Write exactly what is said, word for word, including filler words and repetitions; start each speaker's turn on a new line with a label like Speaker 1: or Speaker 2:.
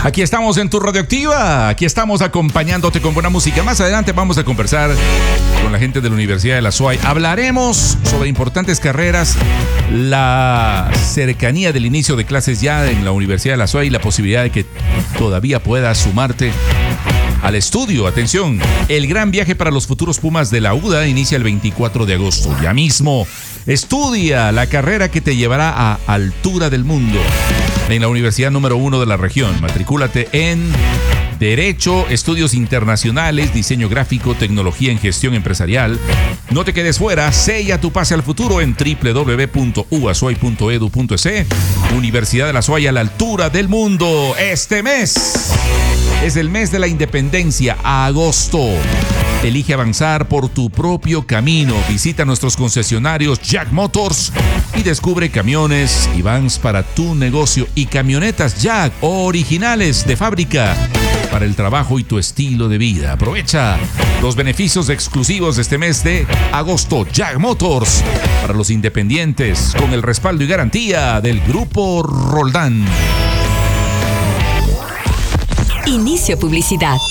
Speaker 1: Aquí estamos en tu Radioactiva, aquí estamos acompañándote con buena música. Más adelante vamos a conversar con la gente de la Universidad de la S U A Y. Hablaremos sobre importantes carreras, la cercanía del inicio de clases ya en la Universidad de la S U A Y y la posibilidad de que todavía puedas sumarte al estudio. Atención, el gran viaje para los futuros Pumas de la U D A inicia el veinticuatro de agosto. Ya mismo, estudia la carrera que te llevará a altura del mundo en la universidad número uno de la región. Matricúlate en Derecho, Estudios Internacionales, Diseño Gráfico, Tecnología en Gestión Empresarial. No te quedes fuera, sella tu pase al futuro en doble u doble u doble u punto u a s u a y punto e d u punto e s. Universidad de la S U A Y a la altura del mundo. Este mes es el mes de la independencia, agosto. Elige avanzar por tu propio camino. Visita nuestros concesionarios Jack Motors y descubre camiones y vans para tu negocio y camionetas Jack originales de fábrica para el trabajo y tu estilo de vida. Aprovecha los beneficios exclusivos de este mes de agosto. Jack Motors para los independientes con el respaldo y garantía del Grupo Roldán.
Speaker 2: Inicio publicidad.